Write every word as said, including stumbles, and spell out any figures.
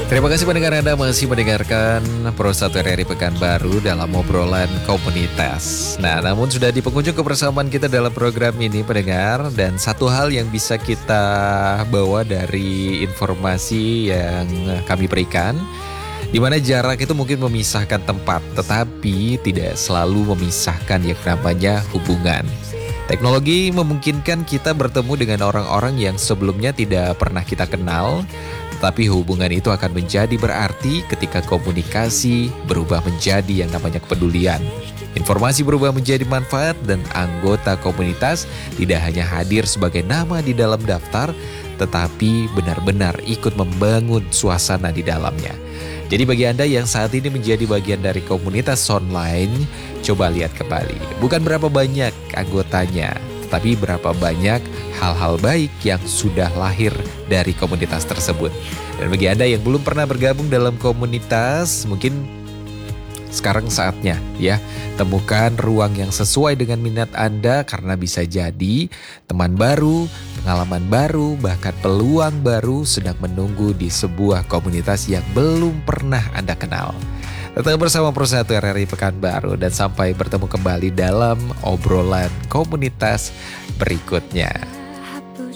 Terima kasih pendengar Anda masih mendengarkan Pro satu R R I Pekanbaru dalam obrolan komunitas. Nah, namun sudah di penghujung kebersamaan kita dalam program ini pendengar. Dan satu hal yang bisa kita bawa dari informasi yang kami berikan, di mana jarak itu mungkin memisahkan tempat, tetapi tidak selalu memisahkan yang namanya hubungan. Teknologi memungkinkan kita bertemu dengan orang-orang yang sebelumnya tidak pernah kita kenal, tetapi hubungan itu akan menjadi berarti ketika komunikasi berubah menjadi yang namanya kepedulian. Informasi berubah menjadi manfaat dan anggota komunitas tidak hanya hadir sebagai nama di dalam daftar, tetapi benar-benar ikut membangun suasana di dalamnya. Jadi bagi Anda yang saat ini menjadi bagian dari komunitas online, coba lihat kembali. Bukan berapa banyak anggotanya, tapi berapa banyak hal-hal baik yang sudah lahir dari komunitas tersebut. Dan bagi Anda yang belum pernah bergabung dalam komunitas, mungkin sekarang saatnya ya, temukan ruang yang sesuai dengan minat Anda, karena bisa jadi teman baru, pengalaman baru, bahkan peluang baru sedang menunggu di sebuah komunitas yang belum pernah Anda kenal. Tetap bersama Pro satu R R I Pekanbaru dan sampai bertemu kembali dalam obrolan komunitas berikutnya.